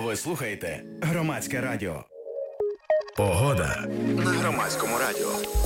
Ви слухаєте Громадське радіо. Погода на Громадському радіо.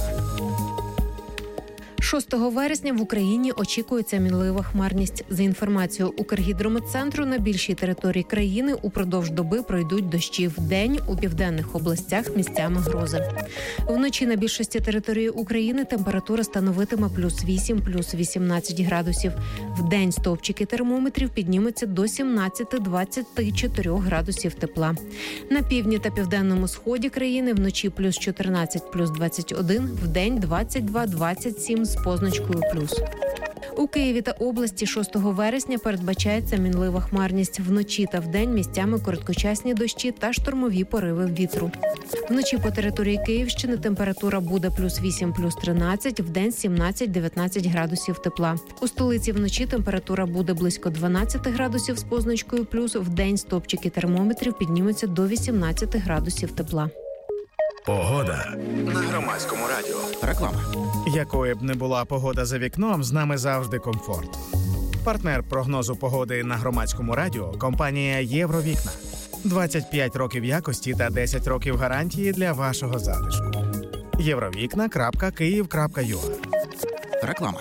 6 вересня в Україні очікується мінлива хмарність. За інформацією Укргідрометцентру, на більшій території країни упродовж доби пройдуть дощі. Вдень у південних областях місцями грози. Вночі на більшості території України температура становитиме плюс 8, плюс 18 градусів. Вдень стовпчики термометрів піднімуться до 17-24 градусів тепла. На півдні та південному сході країни вночі плюс 14, плюс 21, вдень 22-27 з позначкою плюс. У Києві та області 6 вересня передбачається мінлива хмарність. Вночі та вдень місцями короткочасні дощі та штормові пориви вітру. Вночі по території Київщини температура буде плюс 8, плюс 13, вдень 17-19 градусів тепла. У столиці вночі температура буде близько 12 градусів з позначкою плюс, вдень стовпчики термометрів піднімуться до 18 градусів тепла. Погода на Громадському радіо. Реклама. Якою б не була погода за вікном, з нами завжди комфорт. Партнер прогнозу погоди на Громадському радіо – компанія «Євровікна». 25 років якості та 10 років гарантії для вашого затишку. Євровікна.Київ.ua. Реклама.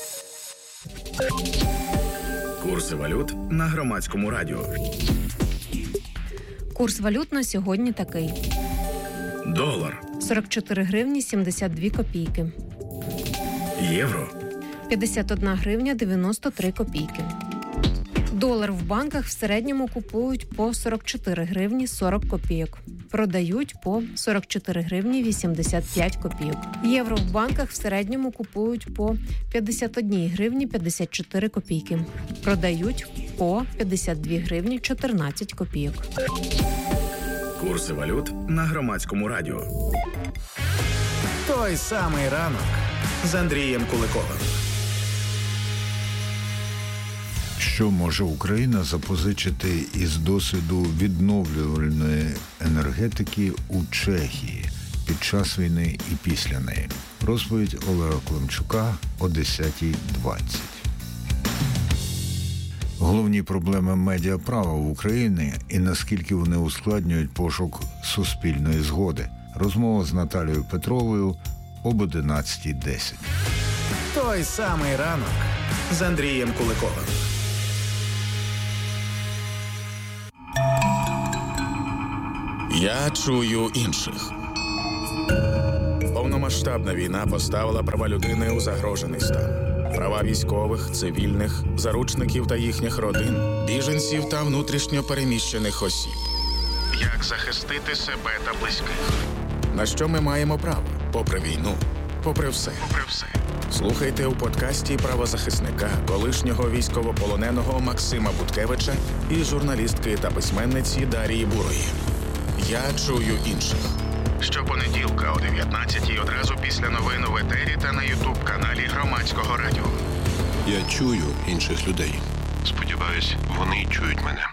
Курси валют на Громадському радіо. Курс валют на сьогодні такий. Долар. 44 гривні 72 копійки. Євро. 51 гривня 93 копійки. Долар в банках в середньому купують по 44 гривні 40 копійок. Продають по 44 гривні 85 копійок. Євро в банках в середньому купують по 51 гривні 54 копійки. Продають по 52 гривні 14 копійок. Курси валют на Громадському радіо. Той самий ранок з Андрієм Куликовим. Що може Україна запозичити із досвіду відновлювальної енергетики у Чехії під час війни і після неї? Розповідь Олега Климчука о 10:20. Головні проблеми медіаправа в Україні і наскільки вони ускладнюють пошук суспільної згоди. Розмова з Наталією Петровою об 11:10. Той самий ранок з Андрієм Куликовим. Я чую інших. Повномасштабна війна поставила права людини у загрожений стан. Права військових, цивільних, заручників та їхніх родин, біженців та внутрішньо переміщених осіб. Як захистити себе та близьких? На що ми маємо право? Попри війну, попри все. Слухайте у подкасті правозахисника, колишнього військовополоненого Максима Буткевича і журналістки та письменниці Дарії Бурої. Я чую інших. Щопонеділка о 19-й одразу після новин в етері та на ютуб-каналі Громадського радіо. Я чую інших людей. Сподіваюсь, вони чують мене.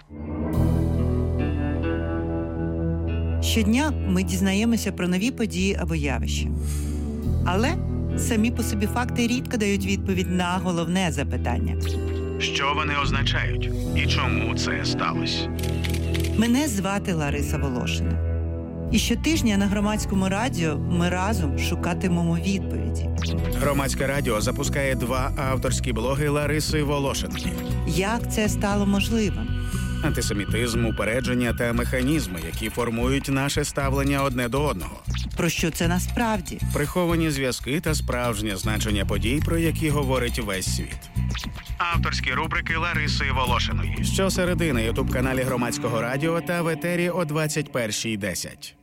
Щодня ми дізнаємося про нові події або явища. Але самі по собі факти рідко дають відповідь на головне запитання. Що вони означають? І чому це сталося? Мене звати Лариса Волошина. І щотижня на Громадському радіо ми разом шукатимемо відповіді. Громадське радіо запускає 2 авторські блоги Лариси Волошинки. Як це стало можливим? Антисемітизм, упередження та механізми, які формують наше ставлення одне до одного. Про що це насправді? Приховані зв'язки та справжнє значення подій, про які говорить весь світ. Авторські рубрики Лариси Волошиної. Щосереди на ютуб-каналі Громадського радіо та в етері о 21:10.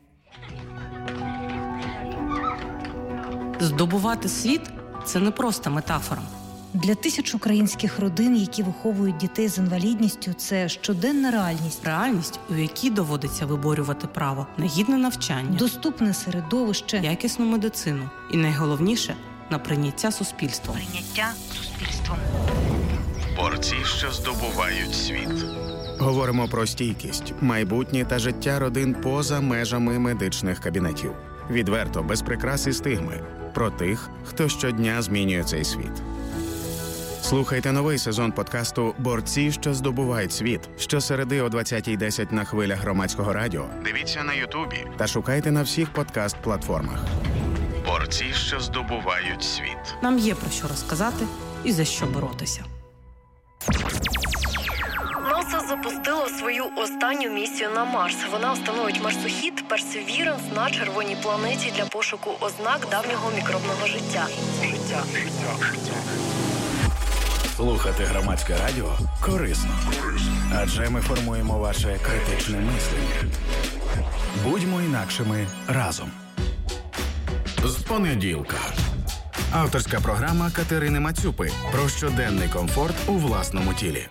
Здобувати світ – це не просто метафора. Для тисяч українських родин, які виховують дітей з інвалідністю, це щоденна реальність. Реальність, у якій доводиться виборювати право на гідне навчання, доступне середовище, якісну медицину і, найголовніше, на прийняття суспільством. Борці, що здобувають світ. Говоримо про стійкість, майбутнє та життя родин поза межами медичних кабінетів. Відверто, без прикрас і стигми. Про тих, хто щодня змінює цей світ. Слухайте новий сезон подкасту «Борці, що здобувають світ» щосереди о 20:10 на хвилях Громадського радіо. Дивіться на Ютубі та шукайте на всіх подкаст-платформах. «Борці, що здобувають світ». Нам є про що розказати і за що боротися. НАСА запустило свою останню місію на Марс. Вона встановить марсохід Perseverance на червоній планеті для пошуку ознак давнього мікробного життя. Слухати Громадське радіо корисно. Адже ми формуємо ваше критичне мислення. Будьмо інакшими разом. З понеділка. Авторська програма Катерини Мацюпи про щоденний комфорт у власному тілі.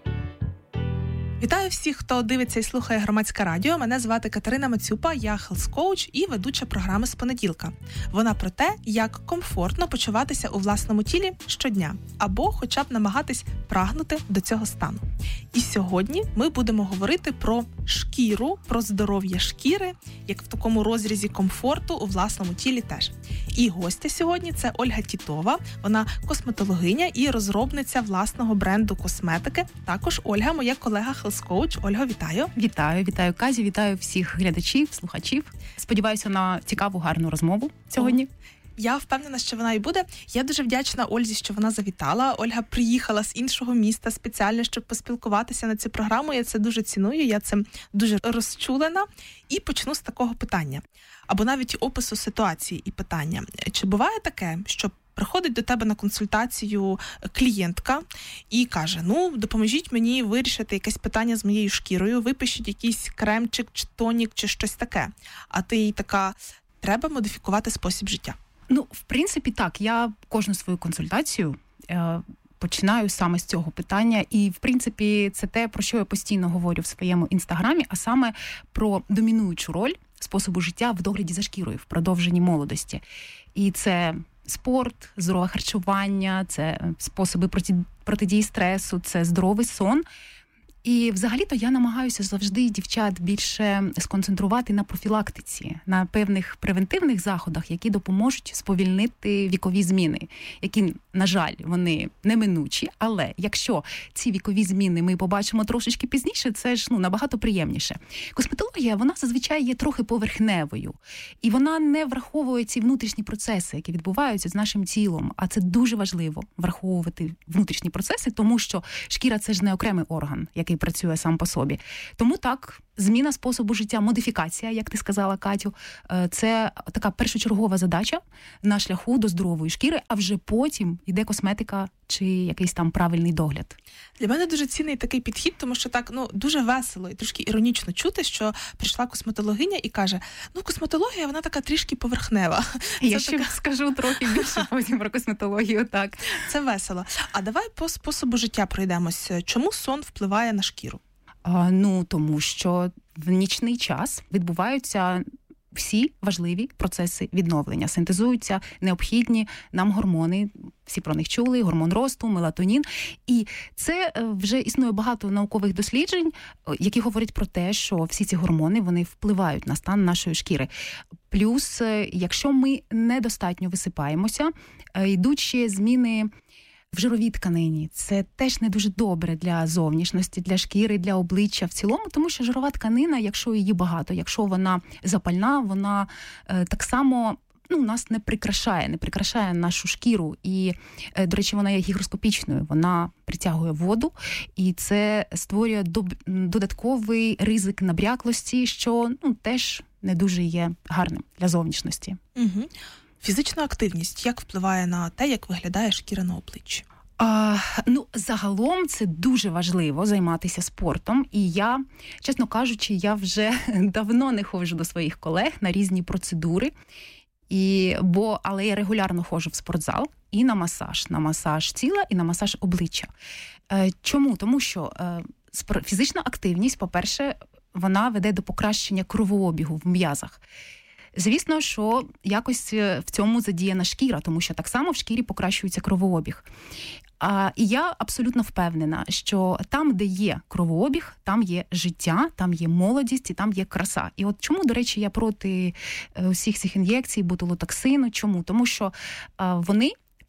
Вітаю всіх, хто дивиться і слухає Громадське радіо. Мене звати Катерина Мацюпа, я хелс-коуч і ведуча програми «З понеділка». Вона про те, як комфортно почуватися у власному тілі щодня, або хоча б намагатись прагнути до цього стану. І сьогодні ми будемо говорити про шкіру, про здоров'я шкіри, як в такому розрізі комфорту у власному тілі теж. І гостя сьогодні – це Ольга Тітова, вона косметологиня і розробниця власного бренду косметики. Також Ольга – моя колега хелс-коуч. Ольга, вітаю. Вітаю, Казі, вітаю всіх глядачів, слухачів. Сподіваюся на цікаву, гарну розмову сьогодні. Я впевнена, що вона і буде. Я дуже вдячна Ользі, що вона завітала. Ольга приїхала з іншого міста спеціально, щоб поспілкуватися на цю програму. Я це дуже ціную, я цим дуже розчулена. І почну з такого питання. Або навіть опису ситуації і питання. Чи буває таке, що приходить до тебе на консультацію клієнтка і каже, допоможіть мені вирішити якесь питання з моєю шкірою, випишіть якийсь кремчик, чи тонік, чи щось таке. А ти їй така, треба модифікувати спосіб життя. В принципі, так. Я кожну свою консультацію починаю саме з цього питання. І, в принципі, це те, про що я постійно говорю в своєму інстаграмі, а саме про домінуючу роль способу життя в догляді за шкірою, в продовженні молодості. І це спорт, здорове харчування, це способи протидії стресу, це здоровий сон. І взагалі-то я намагаюся завжди дівчат більше сконцентрувати на профілактиці, на певних превентивних заходах, які допоможуть сповільнити вікові зміни, які, на жаль, вони неминучі, але якщо ці вікові зміни ми побачимо трошечки пізніше, це ж набагато приємніше. Косметологія, вона зазвичай є трохи поверхневою, і вона не враховує ці внутрішні процеси, які відбуваються з нашим тілом, а це дуже важливо враховувати внутрішні процеси, тому що шкіра – це ж не окремий орган, який працює сам по собі. Тому так, зміна способу життя, модифікація, як ти сказала, Катю, це така першочергова задача на шляху до здорової шкіри, а вже потім йде косметика чи якийсь там правильний догляд. Для мене дуже цінний такий підхід, тому що так, дуже весело і трошки іронічно чути, що прийшла косметологиня і каже, косметологія, вона така трішки поверхнева. Я ще скажу трохи більше потім про косметологію, так. Це весело. А давай по способу життя пройдемось. Чому сон впливає на шкіру? Тому що в нічний час відбуваються всі важливі процеси відновлення. Синтезуються необхідні нам гормони, всі про них чули, гормон росту, мелатонін. І це вже існує багато наукових досліджень, які говорять про те, що всі ці гормони, вони впливають на стан нашої шкіри. Плюс, якщо ми недостатньо висипаємося, йдуть ще зміни в жировій тканині. Це теж не дуже добре для зовнішності, для шкіри, для обличчя в цілому, тому що жирова тканина, якщо її багато, якщо вона запальна, вона так само нас не прикрашає нашу шкіру. І, до речі, вона є гігроскопічною, вона притягує воду, і це створює додатковий ризик набряклості, що теж не дуже є гарним для зовнішності. Угу. Фізична активність як впливає на те, як виглядає шкіра на обличчі? Загалом це дуже важливо займатися спортом. І я, чесно кажучи, я вже давно не ходжу до своїх колег на різні процедури. Але я регулярно ходжу в спортзал і на масаж тіла і на масаж обличчя. Чому? Тому що фізична активність, по-перше, вона веде до покращення кровообігу в м'язах. Звісно, що якось в цьому задіяна шкіра, тому що так само в шкірі покращується кровообіг. І я абсолютно впевнена, що там, де є кровообіг, там є життя, там є молодість і там є краса. І от чому, до речі, я проти усіх цих ін'єкцій, ботулотоксину, чому? Тому що вони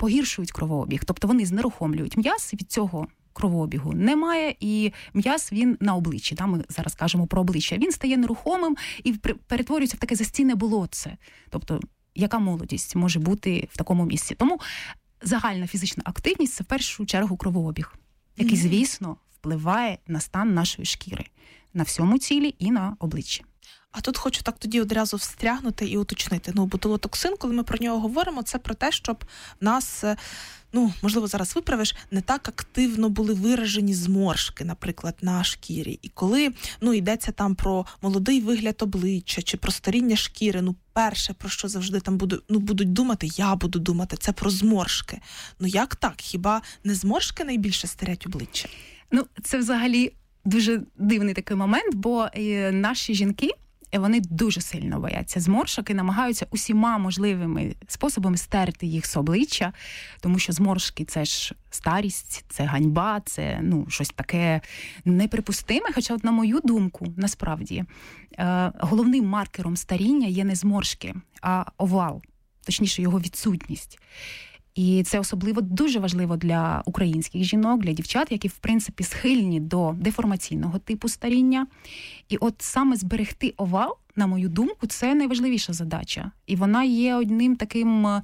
погіршують кровообіг. Тобто вони знерухомлюють м'яз, і від цього кровообігу немає, і м'яз він на обличчі. Ми зараз кажемо про обличчя. Він стає нерухомим і перетворюється в таке застійне болотце. Тобто, яка молодість може бути в такому місці? Тому загальна фізична активність – це в першу чергу кровообіг, який, звісно, впливає на стан нашої шкіри, на всьому тілі і на обличчі. А тут хочу так тоді одразу встрягнути і уточнити. Ботулотоксин, коли ми про нього говоримо, це про те, щоб в нас, можливо, зараз виправиш, не так активно були виражені зморшки, наприклад, на шкірі. І коли, йдеться там про молодий вигляд обличчя чи про старіння шкіри, перше, про що завжди там будуть думати, я буду думати, це про зморшки. Як так? Хіба не зморшки найбільше старять обличчя? Це взагалі дуже дивний такий момент, бо наші жінки, вони дуже сильно бояться зморшок і намагаються усіма можливими способами стерти їх з обличчя, тому що зморшки – це ж старість, це ганьба, це щось таке неприпустиме. Хоча, на мою думку, насправді, головним маркером старіння є не зморшки, а овал, точніше його відсутність. І це особливо дуже важливо для українських жінок, для дівчат, які, в принципі, схильні до деформаційного типу старіння. І от саме зберегти овал, на мою думку, це найважливіша задача. І вона є одним таким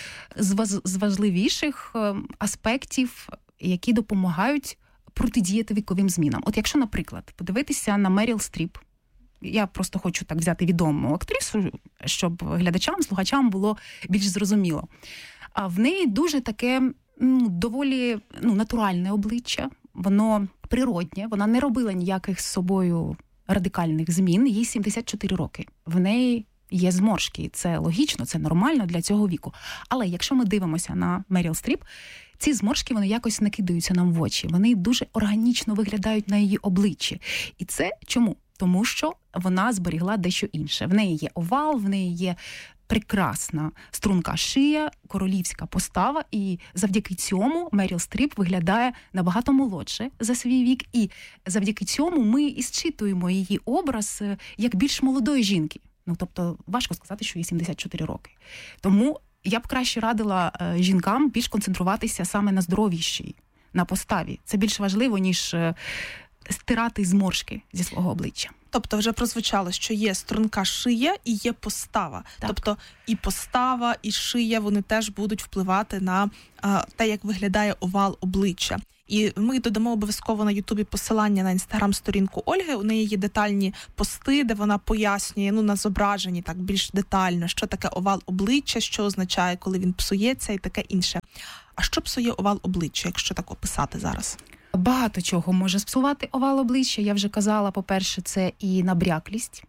з важливіших аспектів, які допомагають протидіяти віковим змінам. От якщо, наприклад, подивитися на Меріл Стріп, я просто хочу так взяти відому актрису, щоб глядачам, слухачам було більш зрозуміло. А в неї дуже таке доволі натуральне обличчя, воно природнє, вона не робила ніяких з собою радикальних змін, їй 74 роки. В неї є зморшки, це логічно, це нормально для цього віку. Але якщо ми дивимося на Меріл Стріп, ці зморшки, вони якось не кидаються нам в очі, вони дуже органічно виглядають на її обличчі. І це чому? Тому що вона зберігла дещо інше. В неї є овал, в неї є прекрасна струнка шия, королівська постава, і завдяки цьому Меріл Стріп виглядає набагато молодше за свій вік, і завдяки цьому ми і зчитуємо її образ як більш молодої жінки. Тобто важко сказати, що їй 74 роки. Тому я б краще радила жінкам більш концентруватися саме на здоров'ї, на поставі. Це більш важливо, ніж стирати зморшки зі свого обличчя. Тобто вже прозвучало, що є струнка шия і є постава. Так. Тобто і постава, і шия, вони теж будуть впливати на те, як виглядає овал обличчя. І ми додамо обов'язково на Ютубі посилання на інстаграм-сторінку Ольги. У неї є детальні пости, де вона пояснює, на зображенні так більш детально, що таке овал обличчя, що означає, коли він псується і таке інше. А що псує овал обличчя, якщо так описати зараз? Багато чого може спсувати овал обличчя. Я вже казала, по-перше, це і набряклість,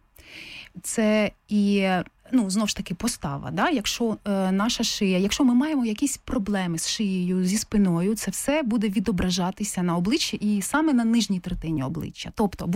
це і, знову ж таки, постава. Да? Якщо наша шия, якщо ми маємо якісь проблеми з шиєю, зі спиною, це все буде відображатися на обличчі і саме на нижній третині обличчя. Тобто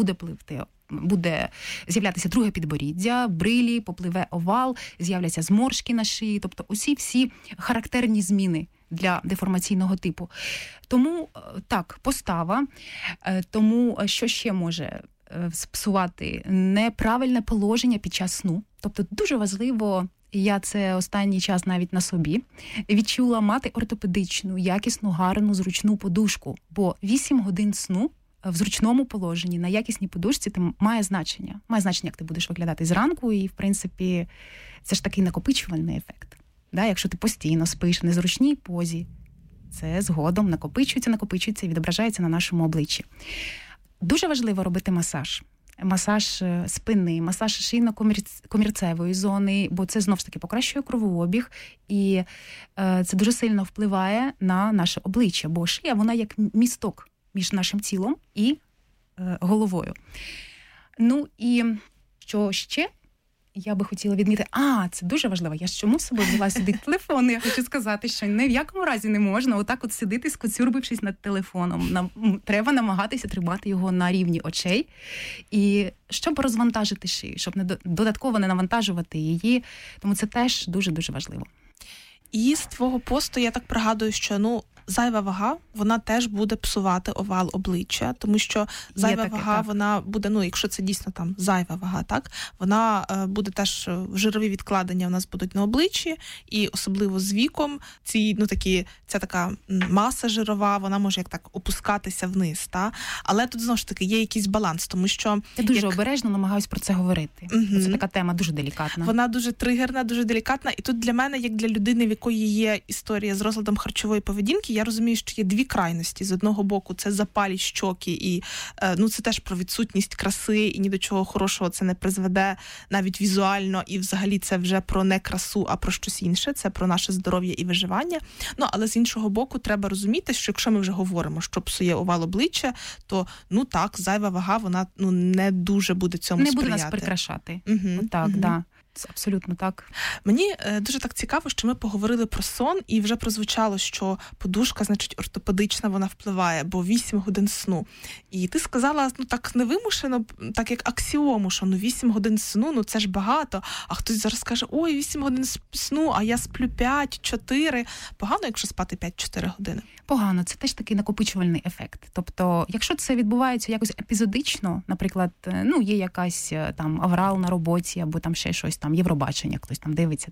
буде з'являтися друге підборіддя, брилі, попливе овал, з'являться зморшки на шиї, тобто усі всі характерні зміни для деформаційного типу. Тому, так, постава, тому що ще може спсувати неправильне положення під час сну. Тобто дуже важливо, я це останній час навіть на собі відчула, мати ортопедичну, якісну, гарну, зручну подушку, бо 8 годин сну в зручному положенні, на якісній подушці, це має значення. Має значення, як ти будеш виглядати зранку, і, в принципі, це ж такий накопичувальний ефект. Да, якщо ти постійно спиш в незручній позі, це згодом накопичується і відображається на нашому обличчі. Дуже важливо робити масаж. Масаж спини, масаж шийно-комірцевої зони, бо це, знов ж таки, покращує кровообіг, і це дуже сильно впливає на наше обличчя, бо шия, вона як місток між нашим тілом і головою. І що ще? Я би хотіла відмітити, це дуже важливо, я ж чому з собою взяла сюди телефон, я хочу сказати, що ні в якому разі не можна отак от сидіти, скоцюрбившись над телефоном. Треба намагатися тримати його на рівні очей, і щоб розвантажити шию, щоб додатково не навантажувати її, тому це теж дуже-дуже важливо. І з твого посту я так пригадую, що, зайва вага, вона теж буде псувати овал обличчя, тому що зайва вага, вона буде, якщо це дійсно там зайва вага, так, вона буде теж, жирові відкладення у нас будуть на обличчі, і особливо з віком ця така маса жирова, вона може як так опускатися вниз, та? Але тут знову ж таки є якийсь баланс, тому що... Я дуже обережно намагаюсь про це говорити. Це така тема дуже делікатна. Вона дуже тригерна, дуже делікатна, і тут для мене, як для людини, в якої є історія з розладом харчової поведінки, я розумію, що є дві крайності. З одного боку, це запалі щоки, і це теж про відсутність краси, і ні до чого хорошого це не призведе навіть візуально, і взагалі це вже про не красу, а про щось інше, це про наше здоров'я і виживання. Але з іншого боку, треба розуміти, що якщо ми вже говоримо, що псує овал обличчя, то, зайва вага, вона, не дуже буде цьому сприяти. Не буде нас прикрашати. Да. Це абсолютно так. Мені дуже так цікаво, що ми поговорили про сон, і вже прозвучало, що подушка, значить, ортопедична, вона впливає, бо 8 годин сну. І ти сказала, так невимушено, так як аксіому, що 8 годин сну, це ж багато. А хтось зараз каже, 8 годин сну, а я сплю 5-4. Погано, якщо спати 5-4 години? Погано. Це теж такий накопичувальний ефект. Тобто, якщо це відбувається якось епізодично, наприклад, є якась там аврал на роботі, або там ще щось, там Євробачення, хтось там дивиться,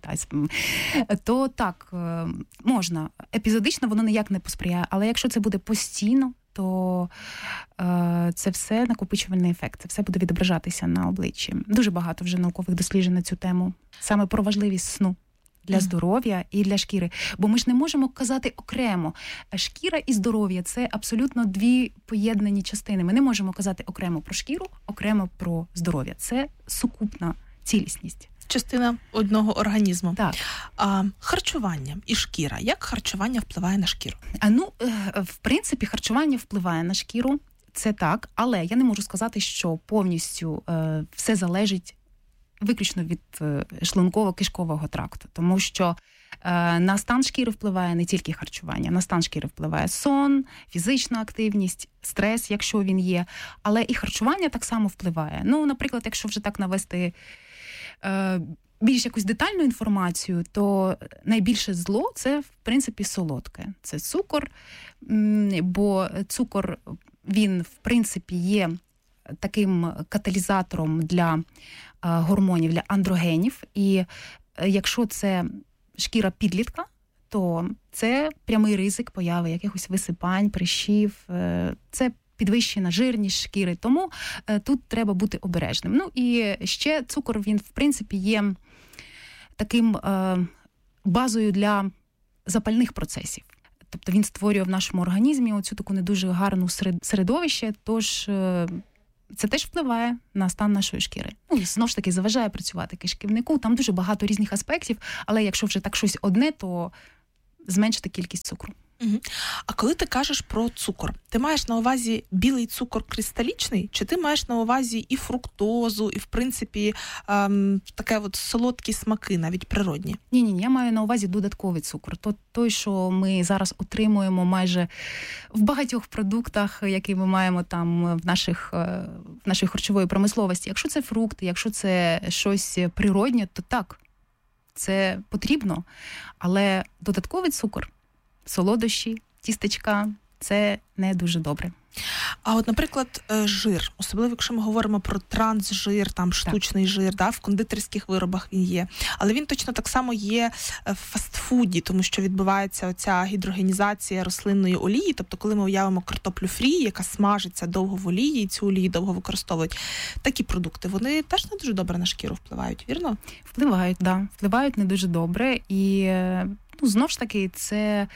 то так, можна. Епізодично воно ніяк не посприяє, але якщо це буде постійно, то це все накопичувальний ефект, це все буде відображатися на обличчі. Дуже багато вже наукових досліджень на цю тему, саме про важливість сну для здоров'я і для шкіри. Бо ми ж не можемо казати окремо. Шкіра і здоров'я – це абсолютно дві поєднані частини. Ми не можемо казати окремо про шкіру, окремо про здоров'я. Це сукупна цілісність. Частина одного організму. Так. Харчування і шкіра. Як харчування впливає на шкіру? В принципі, харчування впливає на шкіру. Це так, але я не можу сказати, що повністю все залежить виключно від шлунково-кишкового тракту. Тому що на стан шкіри впливає не тільки харчування. На стан шкіри впливає сон, фізична активність, стрес, якщо він є. Але і харчування так само впливає. Наприклад, якщо вже так навести більш якусь детальну інформацію, то найбільше зло – це, в принципі, солодке. Це цукор, бо цукор, він, в принципі, є таким каталізатором для гормонів, для андрогенів. І якщо це шкіра підлітка, то це прямий ризик появи якихось висипань, прищів, це підвищена жирність шкіри, тому тут треба бути обережним. І ще цукор, він, в принципі, є таким базою для запальних процесів. Тобто він створює в нашому організмі оцю таку не дуже гарну середовище, тож це теж впливає на стан нашої шкіри. Знову ж таки, заважає працювати кишківнику, там дуже багато різних аспектів, але якщо вже так щось одне, то зменшити кількість цукру. А коли ти кажеш про цукор, ти маєш на увазі білий цукор кристалічний, чи ти маєш на увазі і фруктозу, і, в принципі, таке солодкі смаки, навіть природні? Ні, я маю на увазі додатковий цукор. Той, що ми зараз отримуємо майже в багатьох продуктах, які ми маємо там в нашій харчової промисловості. Якщо це фрукти, якщо це щось природнє, то так, це потрібно. Але додатковий цукор, солодощі, тістечка – це не дуже добре. А от, наприклад, жир, особливо якщо ми говоримо про трансжир, там штучний жир, в кондитерських виробах він є. Але він точно так само є в фастфуді, тому що відбувається оця гідрогенізація рослинної олії. Тобто, коли ми уявимо картоплю фрі, яка смажиться довго в олії, і цю олію довго використовують, такі продукти, вони теж не дуже добре на шкіру впливають, вірно? Впливають, так. Впливають не дуже добре. І, знову ж таки, це...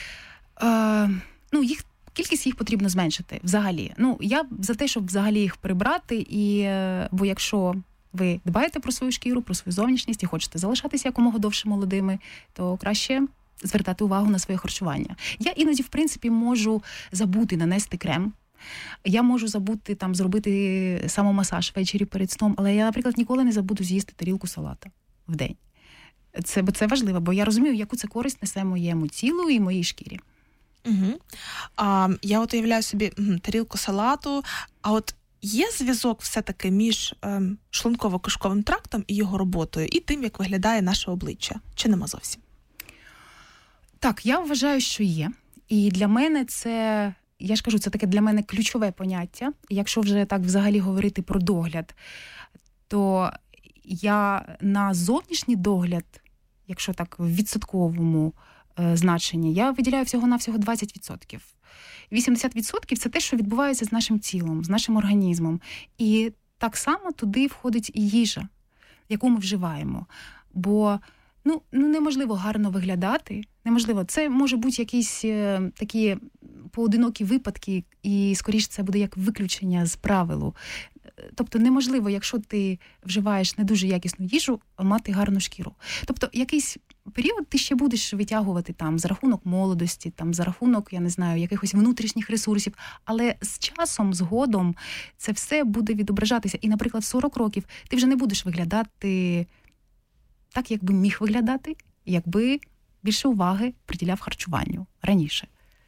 Кількість їх потрібно зменшити взагалі. Я за те, щоб взагалі їх прибрати, бо якщо ви дбаєте про свою шкіру, про свою зовнішність і хочете залишатися якомога довше молодими, то краще звертати увагу на своє харчування. Я іноді, в принципі, можу забути нанести крем, я можу забути зробити самомасаж ввечері перед сном, але я, наприклад, ніколи не забуду з'їсти тарілку салата в день. Це важливо, бо я розумію, яку це користь несе моєму тілу і моїй шкірі. Я от уявляю собі тарілку салату, а от є зв'язок все-таки між шлунково-кишковим трактом і його роботою, і тим, як виглядає наше обличчя? Чи нема зовсім? Так, я вважаю, що є. І для мене це, я ж кажу, це таке для мене ключове поняття. Якщо вже так взагалі говорити про догляд, то я на зовнішній догляд, якщо так в відсотковому значенні, я виділяю всього-навсього 20%. 80% – це те, що відбувається з нашим тілом, з нашим організмом. І так само туди входить і їжа, яку ми вживаємо. Бо неможливо гарно виглядати, неможливо. Це може бути якісь такі поодинокі випадки, і скоріше це буде як виключення з правилу. Тобто неможливо, якщо ти вживаєш не дуже якісну їжу, мати гарну шкіру. Тобто якийсь період ти ще будеш витягувати там за рахунок молодості, там за рахунок, я не знаю, якихось внутрішніх ресурсів, але з часом, згодом це все буде відображатися. І, наприклад, в 40 років ти вже не будеш виглядати так, як би міг виглядати, якби більше уваги приділяв харчуванню раніше.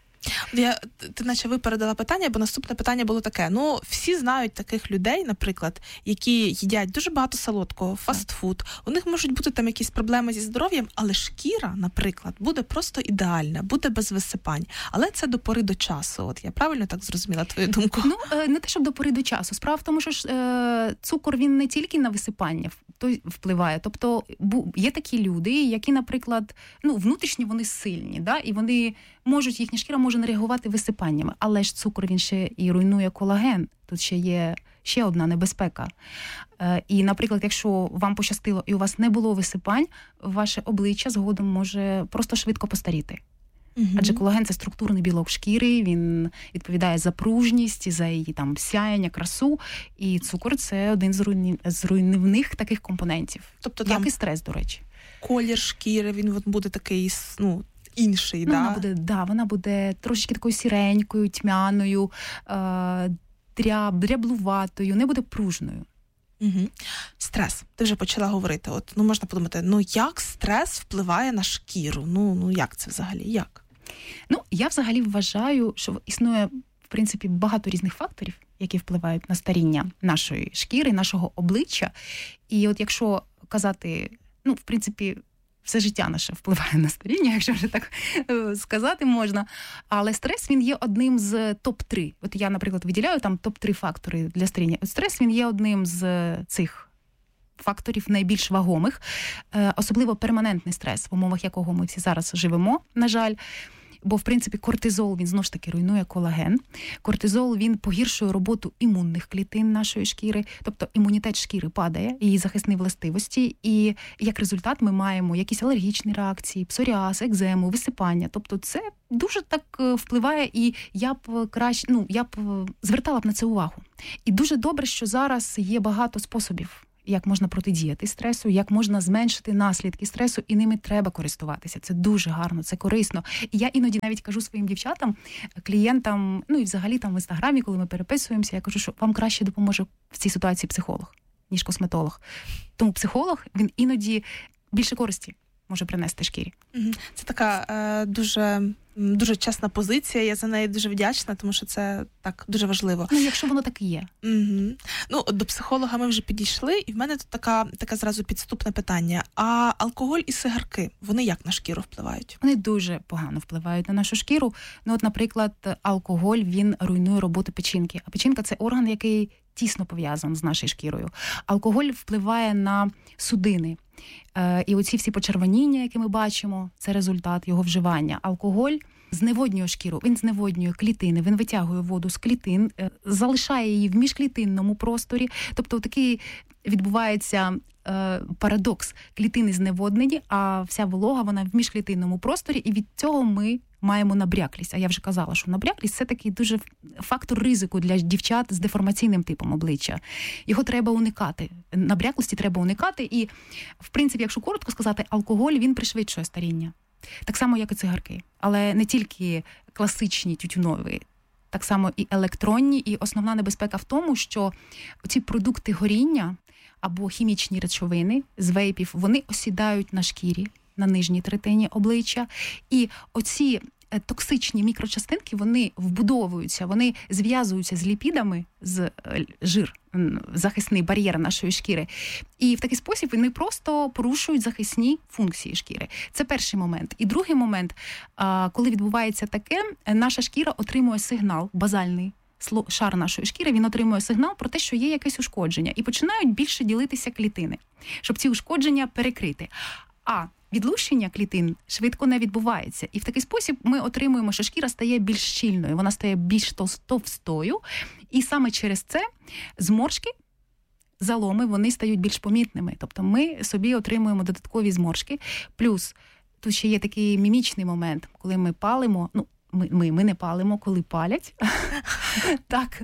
Ти наче випередила питання, бо наступне питання було таке. Всі знають таких людей, наприклад, які їдять дуже багато солодкого, фастфуд. У них можуть бути там якісь проблеми зі здоров'ям, але шкіра, наприклад, буде просто ідеальна, буде без висипань. Але це до пори до часу. От я правильно так зрозуміла твою думку? Не те, щоб до пори до часу. Справа в тому, що цукор, він не тільки на висипання впливає. Тобто є такі люди, які, наприклад, внутрішньо вони сильні, да? І вони можуть, їхня шкіра може не реагувати висипаннями, але ж цукор, він ще і руйнує колаген. Тут ще є ще одна небезпека. І, наприклад, якщо вам пощастило і у вас не було висипань, ваше обличчя згодом може просто швидко постаріти. Адже колаген – це структурний білок шкіри, він відповідає за пружність, за її там сяєння, красу, і цукор – це один з руйнівних таких компонентів. Тобто як і стрес, до речі. Колір шкіри, він буде такий, інший, вона буде трошечки такою сіренькою, тьмяною, дряблуватою, не буде пружною. Угу. Стрес. Ти вже почала говорити. Можна подумати, як стрес впливає на шкіру? Як це взагалі? Як? Я взагалі вважаю, що існує, в принципі, багато різних факторів, які впливають на старіння нашої шкіри, нашого обличчя. І от якщо казати, в принципі, все життя наше впливає на старіння, якщо вже так сказати можна. Але стрес, він є одним з топ-3. От я, наприклад, виділяю там топ-3 фактори для старіння. От стрес, він є одним з цих факторів найбільш вагомих. Особливо перманентний стрес, в умовах якого ми всі зараз живемо, на жаль. Бо, в принципі, кортизол, він, знову ж таки, руйнує колаген. Кортизол, він погіршує роботу імунних клітин нашої шкіри. Тобто імунітет шкіри падає, її захисні властивості. І, як результат, ми маємо якісь алергічні реакції, псоріаз, екзему, висипання. Тобто це дуже так впливає, і я б звертала б на це увагу. І дуже добре, що зараз є багато способів, як можна протидіяти стресу, як можна зменшити наслідки стресу, і ними треба користуватися. Це дуже гарно, це корисно. І я іноді навіть кажу своїм дівчатам, клієнтам, і взагалі там в Інстаграмі, коли ми переписуємося, я кажу, що вам краще допоможе в цій ситуації психолог, ніж косметолог. Тому психолог, він іноді більше користі може принести шкірі. Це така дуже чесна позиція, я за неї дуже вдячна, тому що це так дуже важливо. Якщо воно так і є. До психолога ми вже підійшли, і в мене тут таке зразу підступне питання. А алкоголь і сигарки, вони як на шкіру впливають? Вони дуже погано впливають на нашу шкіру. Наприклад, алкоголь, він руйнує роботу печінки. А печінка – це орган, який тісно пов'язаний з нашою шкірою. Алкоголь впливає на судини. І оці всі почервоніння, які ми бачимо, це результат його вживання. Алкоголь зневоднює шкіру, він зневоднює клітини, він витягує воду з клітин, залишає її в міжклітинному просторі. Тобто такий відбувається парадокс. Клітини зневоднені, а вся волога, вона в міжклітинному просторі, і від цього ми маємо набряклість. А я вже казала, що набряклість – це такий дуже фактор ризику для дівчат з деформаційним типом обличчя. Його треба уникати. Набряклості треба уникати. І, в принципі, якщо коротко сказати, алкоголь, він пришвидшує старіння. Так само, як і цигарки. Але не тільки класичні тютюнові, так само і електронні. І основна небезпека в тому, що ці продукти горіння або хімічні речовини з вейпів, вони осідають на шкірі, на нижній третині обличчя. І оці токсичні мікрочастинки, вони вбудовуються, вони зв'язуються з ліпідами, з жир, захисний бар'єр нашої шкіри. І в такий спосіб вони просто порушують захисні функції шкіри. Це перший момент. І другий момент, коли відбувається таке, наша шкіра отримує сигнал, базальний шар нашої шкіри, він отримує сигнал про те, що є якесь ушкодження. І починають більше ділитися клітини, щоб ці ушкодження перекрити. А відлущення клітин швидко не відбувається. І в такий спосіб ми отримуємо, що шкіра стає більш щільною, вона стає більш товстою. І саме через це зморшки, заломи, вони стають більш помітними. Тобто ми собі отримуємо додаткові зморшки. Плюс тут ще є такий мімічний момент, коли ми палимо, ми не палимо, коли палять. Так,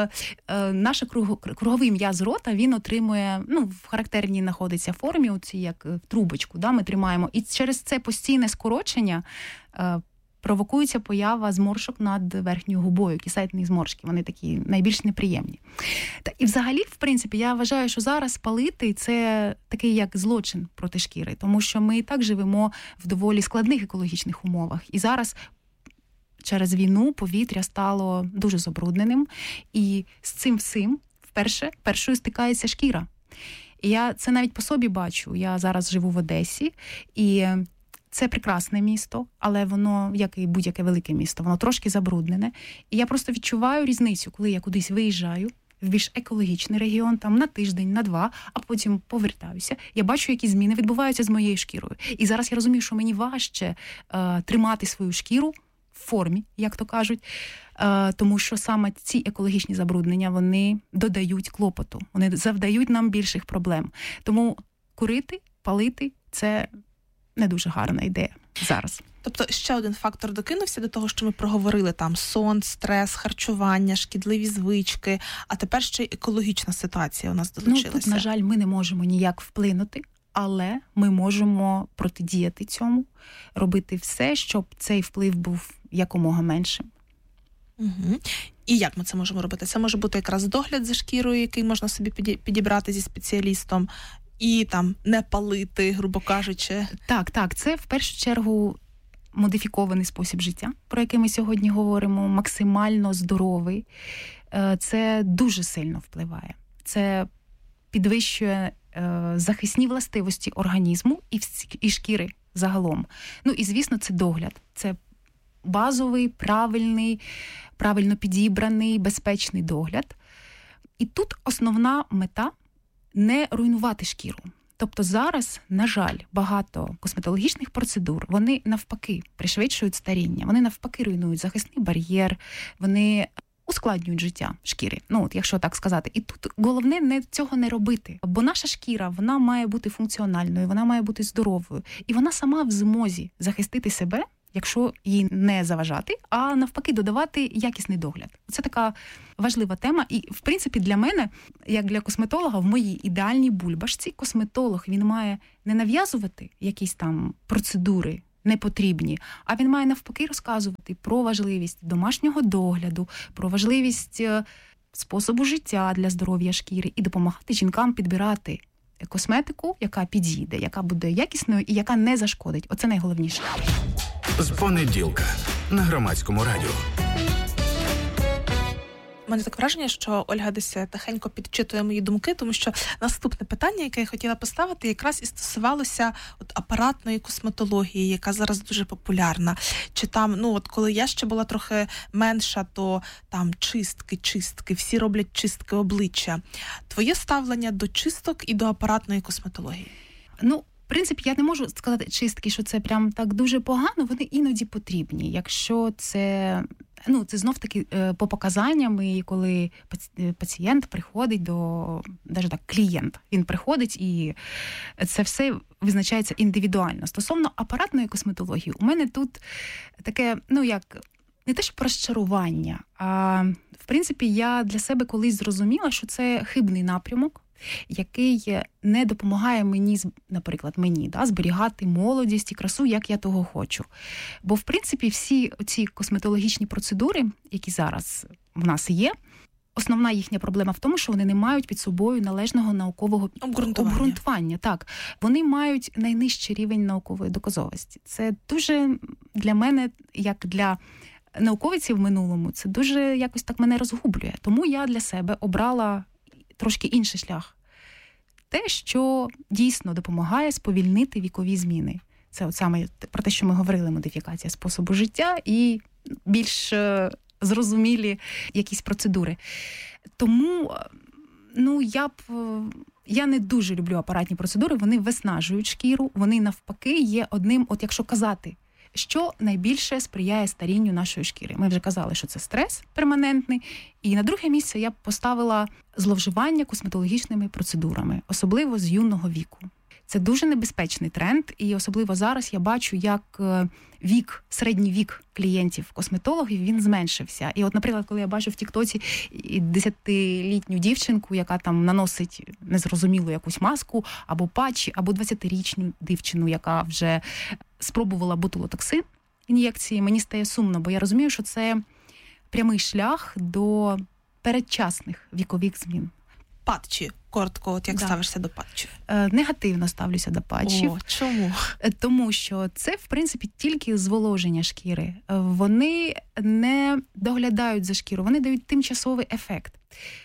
наш круговий м'яз рота, він отримує, в характерній знаходиться формі, оці як трубочку, ми тримаємо. І через це постійне скорочення провокується поява зморшок над верхньою губою, кісетні зморшки. Вони такі найбільш неприємні. І взагалі, в принципі, я вважаю, що зараз палити – це такий як злочин проти шкіри, тому що ми і так живемо в доволі складних екологічних умовах. І зараз через війну повітря стало дуже забрудненим, і з цим всім першою стикається шкіра. І я це навіть по собі бачу. Я зараз живу в Одесі, і це прекрасне місто, але воно, як і будь-яке велике місто, воно трошки забруднене. І я просто відчуваю різницю, коли я кудись виїжджаю в більш екологічний регіон, там на тиждень, на 2, а потім повертаюся. Я бачу, які зміни відбуваються з моєю шкірою. І зараз я розумію, що мені важче тримати свою шкіру в формі, як то кажуть, тому що саме ці екологічні забруднення, вони додають клопоту, вони завдають нам більших проблем. Тому курити, палити – це не дуже гарна ідея зараз. Тобто ще один фактор докинувся до того, що ми проговорили, там сон, стрес, харчування, шкідливі звички, а тепер ще й екологічна ситуація у нас долучилася. Тут, на жаль, ми не можемо ніяк вплинути, але ми можемо протидіяти цьому, робити все, щоб цей вплив був якомога меншим. Угу. І як ми це можемо робити? Це може бути якраз догляд за шкірою, який можна собі підібрати зі спеціалістом, і там не палити, грубо кажучи. Так, це в першу чергу модифікований спосіб життя, про який ми сьогодні говоримо, максимально здоровий. Це дуже сильно впливає. Це підвищує захисні властивості організму і шкіри загалом. І, звісно, це догляд. Це базовий, правильно підібраний, безпечний догляд. І тут основна мета – не руйнувати шкіру. Тобто зараз, на жаль, багато косметологічних процедур, вони навпаки пришвидшують старіння, вони навпаки руйнують захисний бар'єр, вони ускладнюють життя шкіри, якщо так сказати. І тут головне цього не робити, бо наша шкіра, вона має бути функціональною, вона має бути здоровою, і вона сама в змозі захистити себе, якщо їй не заважати, а навпаки додавати якісний догляд. Це така важлива тема. І, в принципі, для мене, як для косметолога, в моїй ідеальній бульбашці, косметолог, він має не нав'язувати якісь там процедури непотрібні, а він має навпаки розказувати про важливість домашнього догляду, про важливість способу життя для здоров'я шкіри і допомагати жінкам підбирати косметику, яка підійде, яка буде якісною і яка не зашкодить. Оце найголовніше. З понеділка на Громадському радіо. У мене таке враження, що Ольга десь тихенько підчитує мої думки, тому що наступне питання, яке я хотіла поставити, якраз і стосувалося апаратної косметології, яка зараз дуже популярна. Чи там, коли я ще була трохи менша, то там чистки, всі роблять чистки обличчя. Твоє ставлення до чисток і до апаратної косметології? В принципі, я не можу сказати чистки, що це прям так дуже погано, вони іноді потрібні. Якщо це, це знов-таки по показанням, і коли пацієнт приходить навіть так, клієнт, він приходить, і це все визначається індивідуально. Стосовно апаратної косметології, у мене тут таке, не те, що розчарування, а, в принципі, я для себе колись зрозуміла, що це хибний напрямок, який не допомагає мені, наприклад, зберігати молодість і красу, як я того хочу. Бо, в принципі, всі ці косметологічні процедури, які зараз в нас є, основна їхня проблема в тому, що вони не мають під собою належного наукового обґрунтування. Так, вони мають найнижчий рівень наукової доказовості. Це дуже для мене, як для науковців в минулому, це дуже якось так мене розгублює. Тому я для себе обрала трошки інший шлях. Те, що дійсно допомагає сповільнити вікові зміни. Це от саме про те, що ми говорили, модифікація способу життя і більш зрозумілі якісь процедури. Тому, я не дуже люблю апаратні процедури, вони виснажують шкіру, вони навпаки є одним, от якщо казати, що найбільше сприяє старінню нашої шкіри. Ми вже казали, що це стрес перманентний. І на друге місце я б поставила зловживання косметологічними процедурами, особливо з юного віку. Це дуже небезпечний тренд, і особливо зараз я бачу, як середній вік клієнтів-косметологів, він зменшився. І от, наприклад, коли я бачу в Тіктоці 10-літню дівчинку, яка там наносить незрозумілу якусь маску, або патчі, або 20-річну дівчину, яка вже спробувала ботулотоксин ін'єкції, мені стає сумно, бо я розумію, що це прямий шлях до передчасних вікових змін. Патчі. Коротко, от як ставишся до патчів? Негативно ставлюся до патчів. Чому? Тому що це, в принципі, тільки зволоження шкіри. Вони не доглядають за шкіру, вони дають тимчасовий ефект.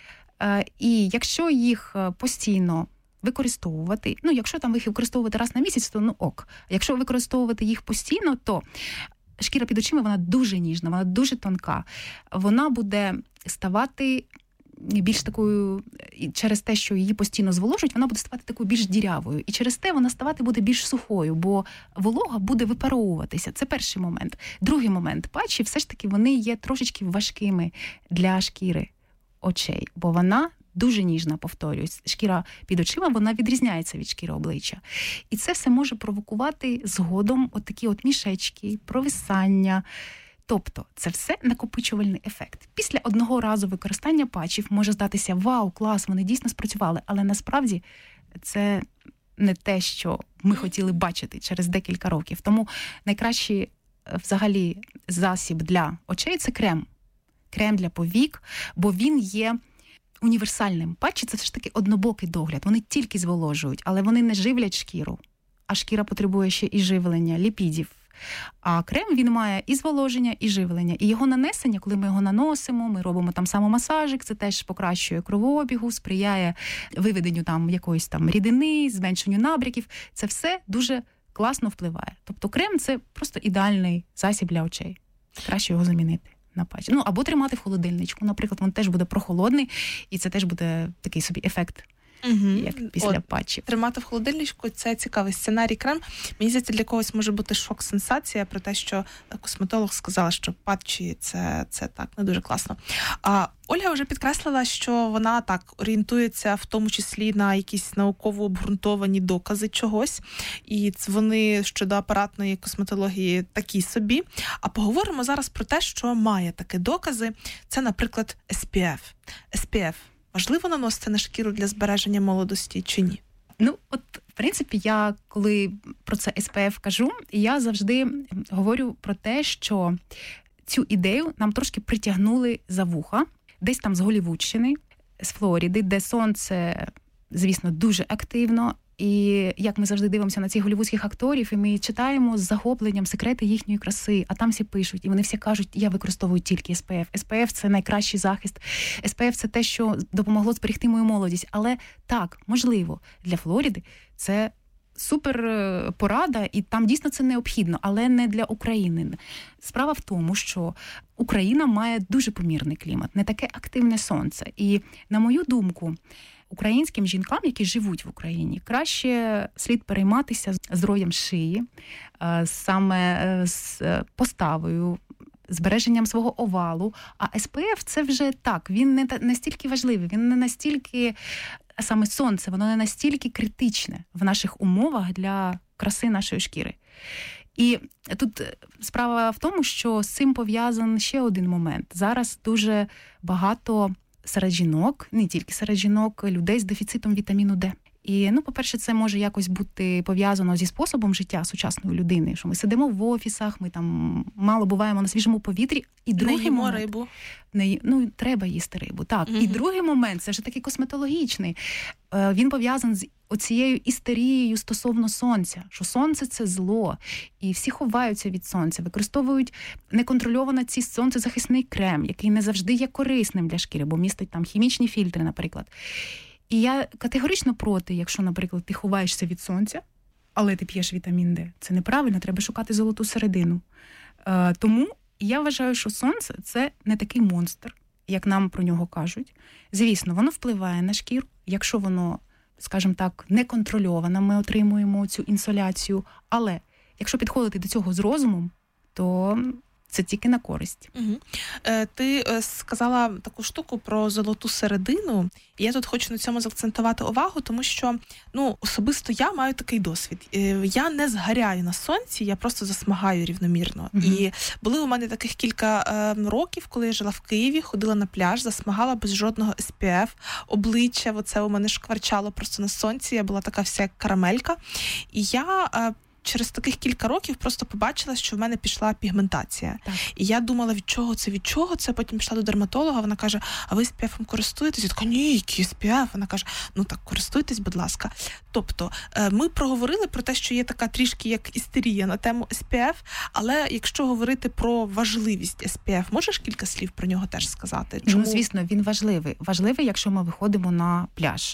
І якщо їх постійно використовувати, якщо там їх використовувати раз на місяць, то ок. Якщо використовувати їх постійно, то шкіра під очима, вона дуже ніжна, вона дуже тонка. Вона буде ставати більш такою, через те, що її постійно зволожують, вона буде ставати такою більш дірявою. І через те вона ставати буде більш сухою, бо волога буде випаровуватися. Це перший момент. Другий момент. Патчі все ж таки вони є трошечки важкими для шкіри очей, бо вона дуже ніжна, повторююсь. Шкіра під очима, вона відрізняється від шкіри обличчя. І це все може провокувати згодом от такі от мішечки, провисання. Тобто це все накопичувальний ефект. Після одного разу використання патчів може здатися: вау, клас, вони дійсно спрацювали. Але насправді це не те, що ми хотіли бачити через декілька років. Тому найкращий взагалі засіб для очей – це крем. Крем для повік, бо він є універсальним. Патчі – це все ж таки однобокий догляд. Вони тільки зволожують, але вони не живлять шкіру. А шкіра потребує ще і живлення, ліпідів. А крем, він має і зволоження, і живлення. І його нанесення, коли ми його наносимо, ми робимо там самомасажик, це теж покращує кровообігу, сприяє виведенню там якоїсь там рідини, зменшенню набряків. Це все дуже класно впливає. Тобто крем – це просто ідеальний засіб для очей. Краще його замінити на патчі. Або тримати в холодильничку, наприклад, він теж буде прохолодний, і це теж буде такий собі ефект. Як після патчів. Тримати в холодильничку – це цікавий сценарій. Крем, мені здається, для когось може бути шок-сенсація про те, що косметолог сказала, що патчі – це так, не дуже класно. А Ольга вже підкреслила, що вона так орієнтується в тому числі на якісь науково обґрунтовані докази чогось, і вони щодо апаратної косметології такі собі. А поговоримо зараз про те, що має такі докази. Це, наприклад, SPF. SPF важливо наносити на шкіру для збереження молодості чи ні? В принципі, я коли про це SPF кажу, я завжди говорю про те, що цю ідею нам трошки притягнули за вуха, десь там з Голлівудщини, з Флориди, де сонце, звісно, дуже активно. І як ми завжди дивимося на цих голлівудських акторів, і ми читаємо з захопленням секрети їхньої краси, а там всі пишуть, і вони всі кажуть: я використовую тільки SPF. SPF – це найкращий захист. SPF – це те, що допомогло зберегти мою молодість. Але так, можливо, для Флориди це супер порада, і там дійсно це необхідно, але не для України. Справа в тому, що Україна має дуже помірний клімат, не таке активне сонце. І, на мою думку, українським жінкам, які живуть в Україні, краще слід перейматися здоров'ям шиї, саме з поставою, збереженням свого овалу. А SPF – це вже так, він не настільки важливий, він не настільки, саме сонце, воно не настільки критичне в наших умовах для краси нашої шкіри. І тут справа в тому, що з цим пов'язаний ще один момент. Зараз дуже багато серед жінок, не тільки серед жінок, людей з дефіцитом вітаміну Д. І, по-перше, це може якось бути пов'язано зі способом життя сучасної людини, що ми сидимо в офісах, ми там мало буваємо на свіжому повітрі. І другий момент, рибу. Треба їсти рибу, так. І другий момент, це вже такий косметологічний, він пов'язаний з оцією істерією стосовно сонця, що сонце – це зло, і всі ховаються від сонця, використовують неконтрольовано цей сонцезахисний крем, який не завжди є корисним для шкіри, бо містить там хімічні фільтри, наприклад. І я категорично проти, якщо, наприклад, ти ховаєшся від сонця, але ти п'єш вітамін Д. Це неправильно, треба шукати золоту середину. Тому я вважаю, що сонце – це не такий монстр, як нам про нього кажуть. Звісно, воно впливає на шкіру, якщо воно, скажімо так, неконтрольовано, ми отримуємо цю інсоляцію. Але якщо підходити до цього з розумом, то це тільки на користь. Ти сказала таку штуку про золоту середину, і я тут хочу на цьому заакцентувати увагу, тому що, особисто я маю такий досвід. Я не згоряю на сонці, я просто засмагаю рівномірно. І були у мене таких кілька років, коли я жила в Києві, ходила на пляж, засмагала без жодного SPF, обличчя, оце у мене шкварчало просто на сонці, я була така вся як карамелька. І я через таких кілька років просто побачила, що в мене пішла пігментація. Так. І я думала, від чого це? Потім пішла до дерматолога, вона каже, а ви SPF-ом користуєтесь? Я така, ні, який SPF? Вона каже, так, користуйтесь, будь ласка. Тобто, ми проговорили про те, що є така трішки як істерія на тему SPF, але якщо говорити про важливість SPF, можеш кілька слів про нього теж сказати? Чому? Звісно, він важливий. Важливий, якщо ми виходимо на пляж.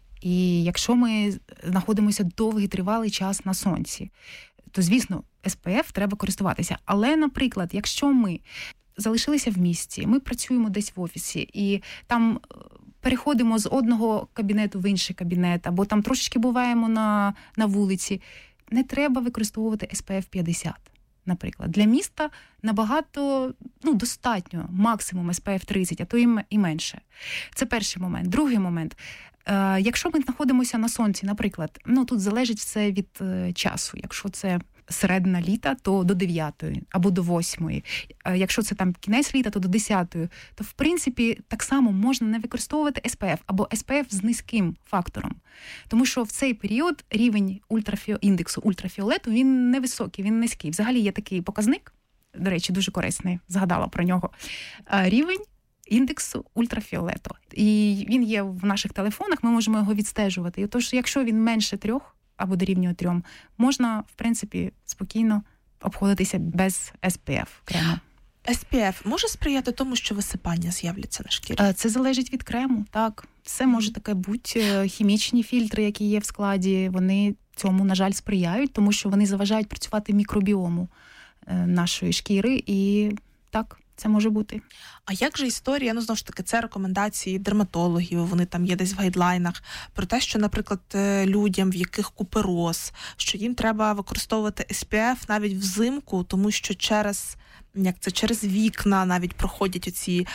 І якщо ми знаходимося довгий тривалий час на сонці, то, звісно, SPF треба користуватися. Але, наприклад, якщо ми залишилися в місті, ми працюємо десь в офісі, і там переходимо з одного кабінету в інший кабінет, або там трошечки буваємо на вулиці, не треба використовувати SPF 50. Наприклад, для міста набагато, достатньо, максимум SPF 30, а то і менше. Це перший момент. Другий момент. Якщо ми знаходимося на сонці, наприклад, тут залежить все від часу. Якщо це середина літа, то до 9 або до 8. Якщо це там кінець літа, то до 10. То, в принципі, так само можна не використовувати SPF або SPF з низьким фактором. Тому що в цей період рівень індексу ультрафіолету, він невисокий, він низький. Взагалі є такий показник, до речі, дуже корисний, згадала про нього. Рівень індексу ультрафіолету. І він є в наших телефонах, ми можемо його відстежувати. І тож, якщо він менше 3 або дорівнює 3, можна, в принципі, спокійно обходитися без SPF крему. SPF може сприяти тому, що висипання з'являться на шкірі? Це залежить від крему, так. Все може таке бути. Хімічні фільтри, які є в складі, вони цьому, на жаль, сприяють, тому що вони заважають працювати мікробіому нашої шкіри. І так, це може бути. А як же історія, знову ж таки, це рекомендації дерматологів, вони там є десь в гайдлайнах, про те, що, наприклад, людям, в яких купероз, що їм треба використовувати SPF навіть взимку, тому що через вікна навіть проходять оці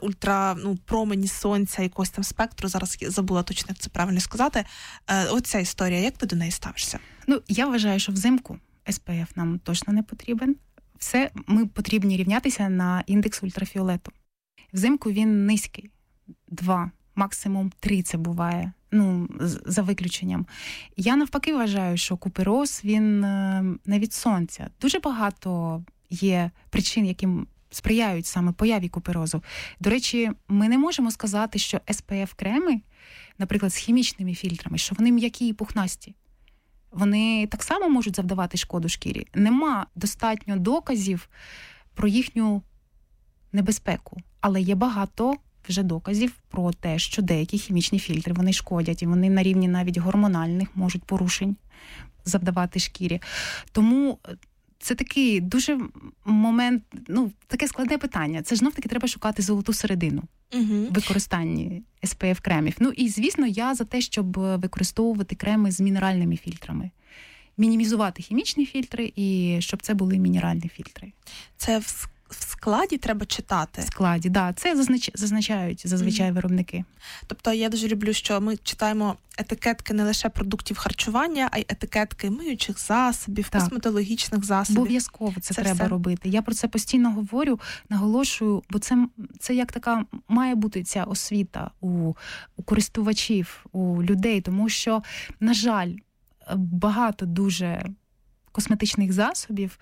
промені сонця, якогось там спектру, зараз я забула точно, як це правильно сказати. Оця історія, як ти до неї ставишся? Я вважаю, що взимку SPF нам точно не потрібен. Все, ми потрібні рівнятися на індекс ультрафіолету. Взимку він низький. 2, максимум 3 це буває, за виключенням. Я навпаки вважаю, що купероз, він не від сонця. Дуже багато є причин, яким сприяють саме появі куперозу. До речі, ми не можемо сказати, що SPF-креми, наприклад, з хімічними фільтрами, що вони м'які і пухнасті. Вони так само можуть завдавати шкоду шкірі. Нема достатньо доказів про їхню небезпеку. Але є багато вже доказів про те, що деякі хімічні фільтри, вони шкодять. І вони на рівні навіть гормональних можуть порушень завдавати шкірі. Тому це такий дуже момент, таке складне питання. Це знов-таки треба шукати золоту середину в використанні SPF-кремів. І, звісно, я за те, щоб використовувати креми з мінеральними фільтрами. Мінімізувати хімічні фільтри і щоб це були мінеральні фільтри. Це в складі треба читати? В складі, да. Це зазначають зазвичай виробники. Тобто я дуже люблю, що ми читаємо етикетки не лише продуктів харчування, а й етикетки миючих засобів, косметологічних засобів. Обов'язково це треба все робити. Я про це постійно говорю, наголошую, бо це як така має бути ця освіта у користувачів, у людей, тому що, на жаль, багато дуже косметичних засобів,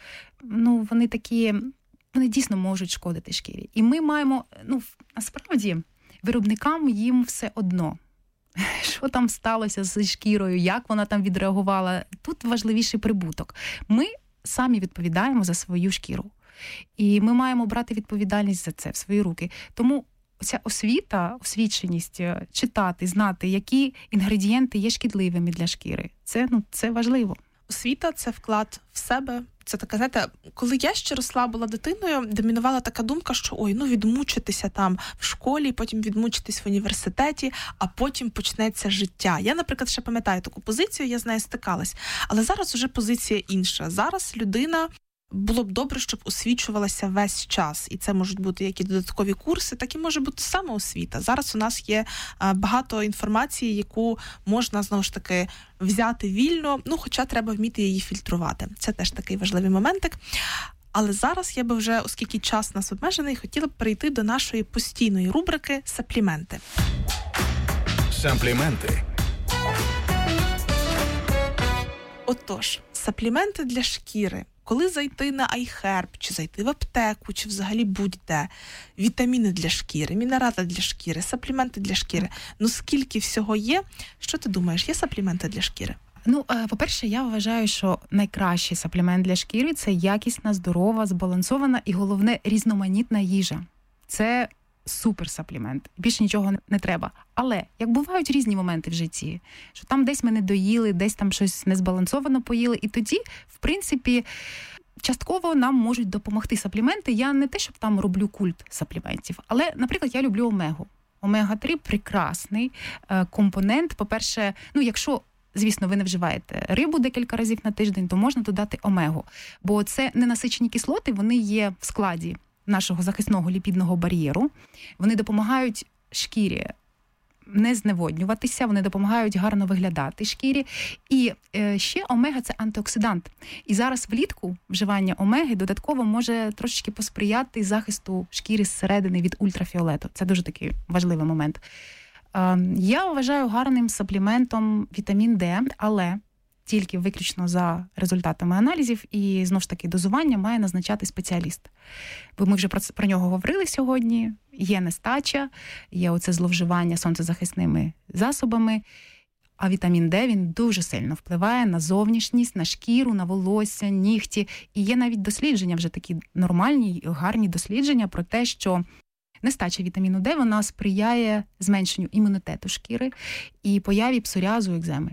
вони дійсно можуть шкодити шкірі. І ми маємо, насправді, виробникам їм все одно. Що там сталося з шкірою, як вона там відреагувала. Тут важливіший прибуток. Ми самі відповідаємо за свою шкіру. І ми маємо брати відповідальність за це в свої руки. Тому ця освіченість, читати, знати, які інгредієнти є шкідливими для шкіри. Це важливо. Освіта – це вклад в себе. Це така, знаєте, коли я ще росла, була дитиною, домінувала така думка, що відмучитися там в школі, потім відмучитись в університеті, а потім почнеться життя. Я, наприклад, ще пам'ятаю таку позицію, я з нею стикалась. Але зараз уже позиція інша. Зараз людина було б добре, щоб освічувалася весь час. І це можуть бути як і додаткові курси, так і може бути самоосвіта. Зараз у нас є багато інформації, яку можна, знову ж таки, взяти вільно, хоча треба вміти її фільтрувати. Це теж такий важливий моментик. Але зараз я би вже, оскільки час у нас обмежений, хотіла б перейти до нашої постійної рубрики «Сапліменти». Сапліменти. Отож, сапліменти для шкіри. Коли зайти на iHerb, чи зайти в аптеку, чи взагалі будь-де, вітаміни для шкіри, мінерали для шкіри, сапліменти для шкіри. Скільки всього є? Що ти думаєш, є сапліменти для шкіри? По-перше, я вважаю, що найкращий саплімент для шкіри – це якісна, здорова, збалансована і, головне, різноманітна їжа. Це суперсаплімент. Більше нічого не треба. Але, як бувають різні моменти в житті, що там десь ми не доїли, десь там щось незбалансовано поїли, і тоді, в принципі, частково нам можуть допомогти сапліменти. Я не те, щоб там роблю культ сапліментів, але, наприклад, я люблю омегу. Омега-3 – прекрасний компонент. По-перше, якщо, звісно, ви не вживаєте рибу декілька разів на тиждень, то можна додати омегу. Бо це ненасичені кислоти, вони є в складі нашого захисного ліпідного бар'єру. Вони допомагають шкірі не зневоднюватися, вони допомагають гарно виглядати шкірі. І ще омега – це антиоксидант. І зараз влітку вживання омеги додатково може трошечки посприяти захисту шкіри зсередини від ультрафіолету. Це дуже такий важливий момент. Я вважаю гарним сапліментом вітамін Д, але тільки виключно за результатами аналізів, і, знову ж таки, дозування має назначати спеціаліст. Бо ми вже про нього говорили сьогодні. Є нестача, є оце зловживання сонцезахисними засобами, а вітамін Д, він дуже сильно впливає на зовнішність, на шкіру, на волосся, нігті. І є навіть дослідження, вже такі нормальні, гарні дослідження про те, що нестача вітаміну Д, вона сприяє зменшенню імунітету шкіри і появі псоріазу, екземи.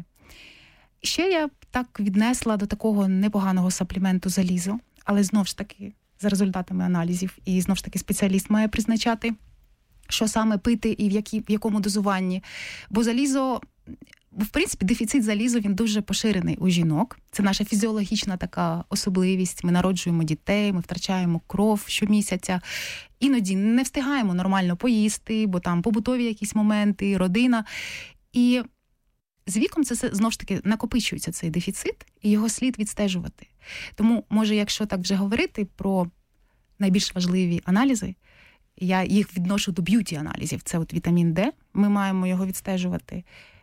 Ще я так віднесла до такого непоганого сапліменту залізо, але знов ж таки за результатами аналізів і знов ж таки спеціаліст має призначати, що саме пити і в якому дозуванні. Бо залізо, в принципі, дефіцит залізу, він дуже поширений у жінок. Це наша фізіологічна така особливість. Ми народжуємо дітей, ми втрачаємо кров щомісяця. Іноді не встигаємо нормально поїсти, бо там побутові якісь моменти, родина. І з віком це знову ж таки накопичується цей дефіцит, і його слід відстежувати. Тому, може, якщо так вже говорити про найбільш важливі аналізи, я їх відношу до б'юті-аналізів. Це от вітамін Д, ми маємо його відстежувати,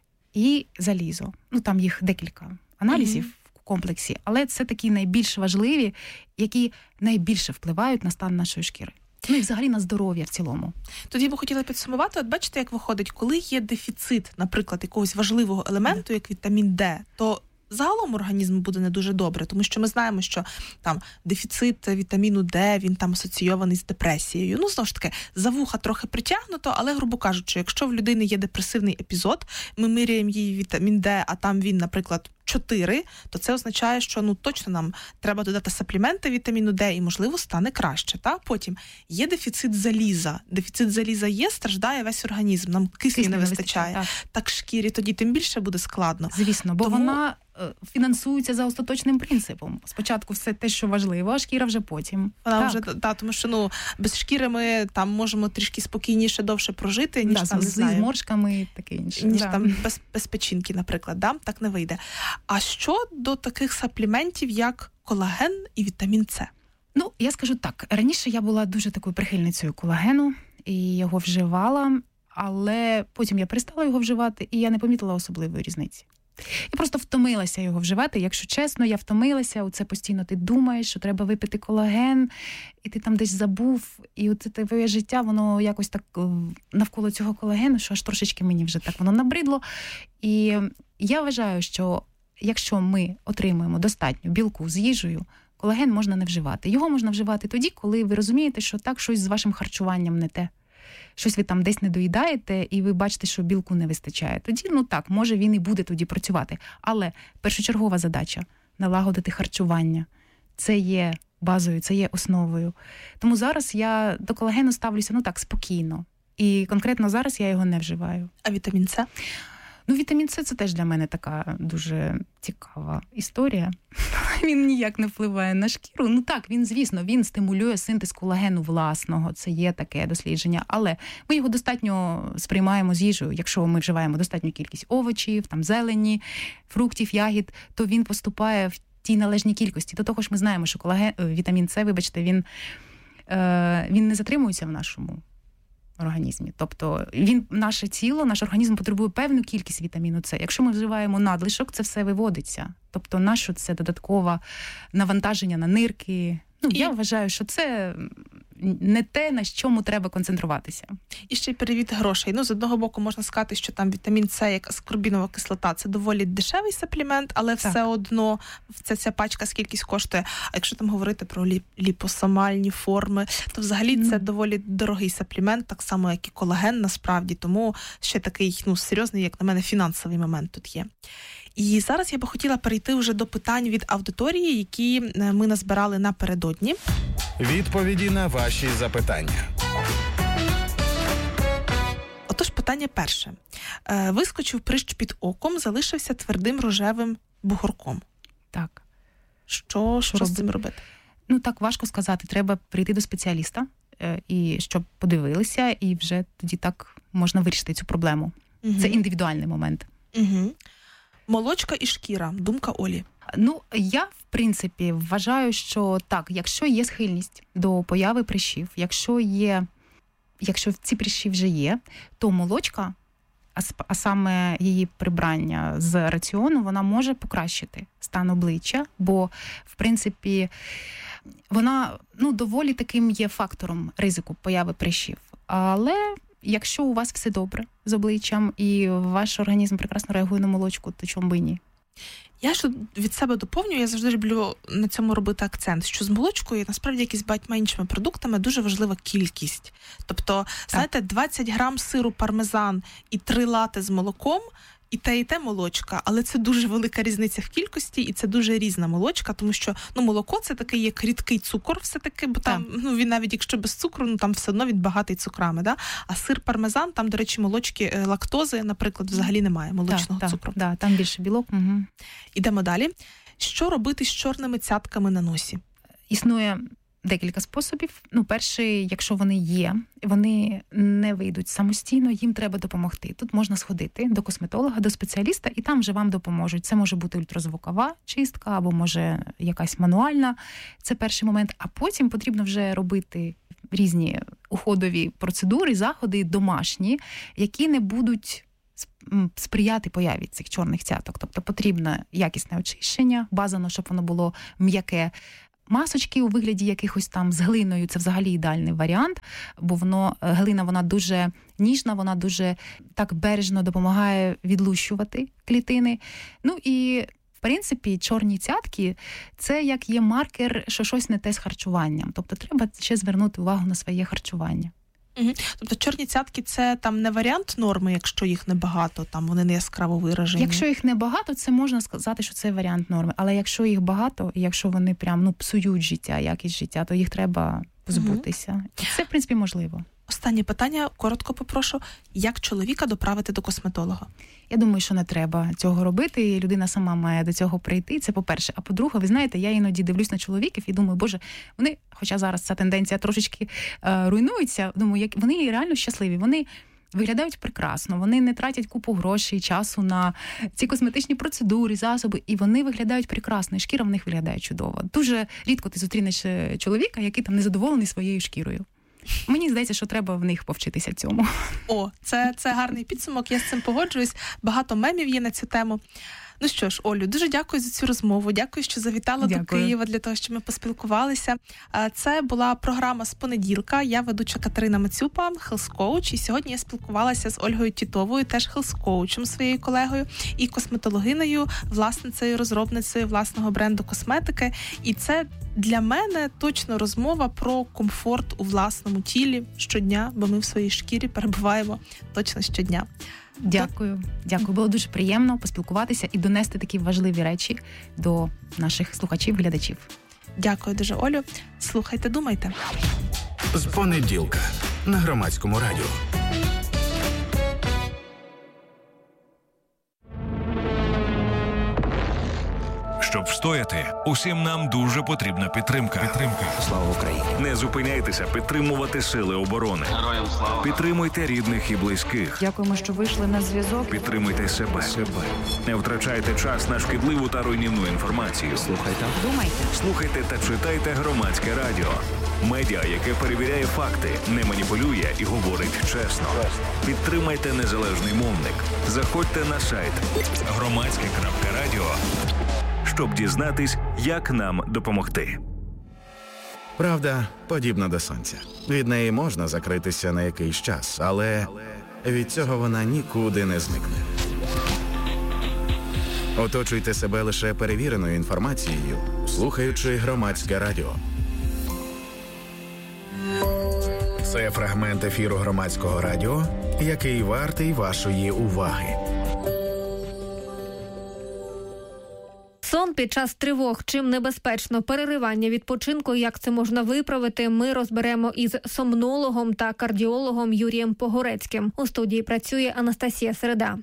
і залізо. Там їх декілька аналізів в комплексі, але це такі найбільш важливі, які найбільше впливають на стан нашої шкіри. І взагалі на здоров'я в цілому. Тоді би хотіла підсумувати, от бачите, як виходить, коли є дефіцит, наприклад, якогось важливого елементу, як вітамін Д, то загалом організму буде не дуже добре, тому що ми знаємо, що там дефіцит вітаміну Д, він там асоційований з депресією. Знову ж таки, за вуха трохи притягнуто, але, грубо кажучи, якщо в людини є депресивний епізод, ми міряємо їй вітамін Д, а там він, наприклад, 4, то це означає, що точно нам треба додати сапліменти вітаміну Д і, можливо, стане краще. Потім є дефіцит заліза. Дефіцит заліза є, страждає весь організм. Нам кисню не вистачає. Так шкірі тоді тим більше буде складно. Звісно, бо вона фінансуються за остаточним принципом. Спочатку все те, що важливо, а шкіра вже потім. Вона вже, тому що без шкіри ми там можемо трішки спокійніше, довше прожити, ніж там, не знаю, з зморшками і таке інше. Ніж там без печінки, наприклад, так не вийде. А що до таких сапліментів, як колаген і вітамін С? Я скажу так, раніше я була дуже такою прихильницею колагену і його вживала, але потім я перестала його вживати, і я не помітила особливої різниці. Я просто втомилася його вживати, якщо чесно, я втомилася, оце постійно ти думаєш, що треба випити колаген, і ти там десь забув, і оце твоє життя, воно якось так навколо цього колагену, що аж трошечки мені вже так воно набридло. І я вважаю, що якщо ми отримуємо достатньо білку з їжею, колаген можна не вживати. Його можна вживати тоді, коли ви розумієте, що так щось з вашим харчуванням не те. Щось ви там десь не доїдаєте, і ви бачите, що білку не вистачає. Тоді, може він і буде тоді працювати. Але першочергова задача – налагодити харчування. Це є базою, це є основою. Тому зараз я до колагену ставлюся, спокійно. І конкретно зараз я його не вживаю. А вітамін С? Вітамін С – це теж для мене така дуже цікава історія. Він ніяк не впливає на шкіру. Він, звісно, він стимулює синтез колагену власного. Це є таке дослідження. Але ми його достатньо сприймаємо з їжею. Якщо ми вживаємо достатню кількість овочів, зелені, фруктів, ягід, то він поступає в тій належній кількості. До того ж ми знаємо, що вітамін С, він не затримується в нашому організмі. Тобто наше тіло, наш організм потребує певну кількість вітаміну С. Якщо ми вживаємо надлишок, це все виводиться. Тобто наше це додаткове навантаження на нирки. Я вважаю, що це не те, на чому треба концентруватися. І ще й перевід грошей. З одного боку можна сказати, що там вітамін С, як аскорбінова кислота, це доволі дешевий саплімент, але все одно ця пачка скількись коштує. А якщо там говорити про ліпосомальні форми, то взагалі це доволі дорогий саплімент, так само, як і колаген насправді. Тому ще такий, серйозний, як на мене, фінансовий момент тут є. І зараз я би хотіла перейти вже до питань від аудиторії, які ми назбирали напередодні. Відповіді на ваші запитання. Отож, питання перше. Вискочив прищ під оком, залишився твердим рожевим бугорком. Так. Що з цим робити? Так важко сказати. Треба прийти до спеціаліста, і щоб подивилися, і вже тоді так можна вирішити цю проблему. Угу. Це індивідуальний момент. Угу. Молочка і шкіра. Думка Олі. Я, в принципі, вважаю, що так, якщо є схильність до появи прищів, якщо ці прищі вже є, то молочка, а саме її прибрання з раціону, вона може покращити стан обличчя, бо, в принципі, вона, доволі таким є фактором ризику появи прищів. Але якщо у вас все добре з обличчям і ваш організм прекрасно реагує на молочку, то чому би ні? Я ж від себе доповнюю, я завжди люблю на цьому робити акцент, що з молочкою, насправді, як і з багатьма іншими продуктами, дуже важлива кількість. Тобто, знаєте, 20 грам сиру пармезан і 3 лати з молоком, і те молочка, але це дуже велика різниця в кількості, і це дуже різна молочка, тому що молоко це такий як рідкий цукор все-таки, бо там, він навіть якщо без цукру, там все одно він багатий цукрами, да? А сир пармезан, там, до речі, молочки, лактози, наприклад, взагалі немає молочного цукру. Так, там більше білок. Угу. Ідемо далі. Що робити з чорними цятками на носі? Існує декілька способів. Перший, якщо вони є, вони не вийдуть самостійно, їм треба допомогти. Тут можна сходити до косметолога, до спеціаліста, і там вже вам допоможуть. Це може бути ультразвукова чистка, або може якась мануальна. Це перший момент. А потім потрібно вже робити різні уходові процедури, заходи домашні, які не будуть сприяти появі цих чорних цяток. Тобто потрібно якісне очищення, бажано, щоб воно було м'яке. Масочки у вигляді якихось там з глиною – це взагалі ідеальний варіант, бо глина, вона дуже ніжна, вона дуже так бережно допомагає відлущувати клітини. І, в принципі, чорні цятки – це як є маркер, що щось не те з харчуванням. Тобто треба ще звернути увагу на своє харчування. Угу. Тобто чорні цятки – це там не варіант норми, якщо їх небагато, там вони не яскраво виражені? Якщо їх небагато, це можна сказати, що це варіант норми. Але якщо їх багато, і якщо вони прям псують життя, якість життя, то їх треба позбутися. Угу. Це, в принципі, можливо. останнє питання, коротко попрошу. Як чоловіка доправити до косметолога? Я думаю, що не треба цього робити, і людина сама має до цього прийти, це по-перше. А по-друге, ви знаєте, я іноді дивлюсь на чоловіків і думаю, боже, вони, хоча зараз ця тенденція трошечки руйнується, думаю, як вони реально щасливі, вони виглядають прекрасно, вони не тратять купу грошей, часу на ці косметичні процедури, засоби, і вони виглядають прекрасно, і шкіра в них виглядає чудово. Дуже рідко ти зустрінеш чоловіка, який там незадоволений своєю шкірою. Мені здається, що треба в них повчитися цьому. О, це гарний підсумок, я з цим погоджуюсь. Багато мемів є на цю тему. Ну що ж, Олю, дуже дякую за цю розмову. Дякую, що завітала до Києва для того, щоб ми поспілкувалися. Це була програма «З понеділка». Я ведуча Катерина Мацюпа, хелс-коуч. І сьогодні я спілкувалася з Ольгою Тітовою, теж хелс-коучем, своєю колегою, і косметологинею, власницею, розробницею власного бренду косметики. І це для мене точно розмова про комфорт у власному тілі щодня, бо ми в своїй шкірі перебуваємо точно щодня. Дякую. Було дуже приємно поспілкуватися і донести такі важливі речі до наших слухачів, глядачів. Дякую дуже, Олю. Слухайте, думайте. З понеділка на Громадському радіо. Щоб встояти, усім нам дуже потрібна підтримка. Слава Україні! Не зупиняйтеся підтримувати сили оборони. Героям слава! Підтримуйте рідних і близьких. Дякуємо, що вийшли на зв'язок. Підтримуйте себе. Не втрачайте час на шкідливу та руйнівну інформацію. Слухайте та читайте Громадське радіо. Медіа, яке перевіряє факти, не маніпулює і говорить чесно. Підтримайте незалежний мовник. Заходьте на сайт громадське.радіо, щоб дізнатись, як нам допомогти. Правда подібна до сонця. Від неї можна закритися на якийсь час, але від цього вона нікуди не зникне. Оточуйте себе лише перевіреною інформацією, слухаючи Громадське радіо. Це фрагмент ефіру Громадського радіо, який вартий вашої уваги. Сон під час тривог. Чим небезпечно переривання відпочинку, як це можна виправити, ми розберемо із сомнологом та кардіологом Юрієм Погорецьким. У студії працює Анастасія Середа.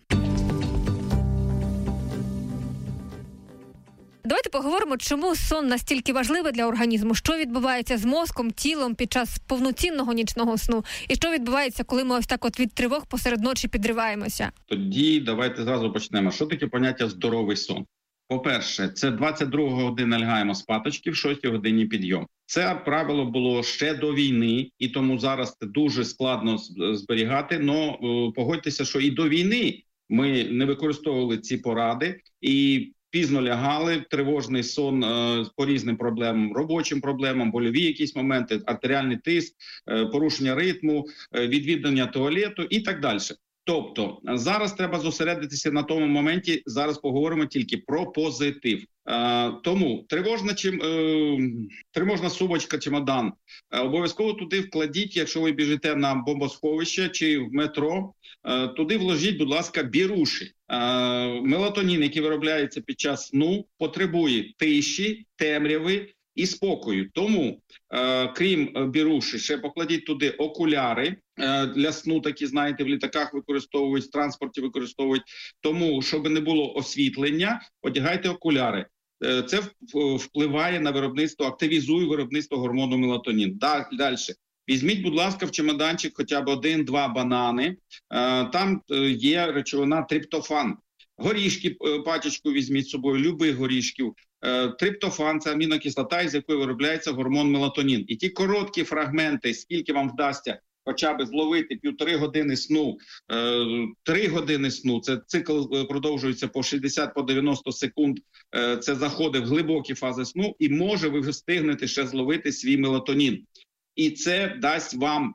Давайте поговоримо, чому сон настільки важливий для організму. Що відбувається з мозком, тілом під час повноцінного нічного сну? І що відбувається, коли ми ось так от від тривог посеред ночі підриваємося? Тоді давайте зразу почнемо. Що таке поняття «здоровий сон»? По-перше, це 22 година лягаємо спаточки, в 6 годині підйом. Це правило було ще до війни, і тому зараз це дуже складно зберігати. Но погодьтеся, що і до війни ми не використовували ці поради і пізно лягали, тривожний сон по різним проблемам, робочим проблемам, больові якісь моменти, артеріальний тиск, порушення ритму, відвідування туалету і так далі. Тобто зараз треба зосередитися на тому моменті, зараз поговоримо тільки про позитив. Тому тривожна сумочка, чемодан, обов'язково туди вкладіть, якщо ви біжите на бомбосховище чи в метро, туди вложіть, будь ласка, біруші. Мелатонін, який виробляється під час сну, потребує тиші, темряви і спокою. Тому, крім біруші, ще покладіть туди окуляри для сну, такі, знаєте, в літаках використовують, в транспорті використовують. Тому, щоб не було освітлення, одягайте окуляри. Це впливає на виробництво, активізує виробництво гормону мелатонін. Далі. Візьміть, будь ласка, в чемоданчик хоча б 1-2 банани. Там є речовина триптофан. Горішки, пачечку візьміть з собою, любих горішків. Триптофан – це амінокислота, із якої виробляється гормон мелатонін. І ті короткі фрагменти, скільки вам вдасться хоча б зловити 1,5 години сну, 3 години сну, це цикл продовжується по 60-90 секунд, це заходи в глибокі фази сну, і може ви встигнете ще зловити свій мелатонін. І це дасть вам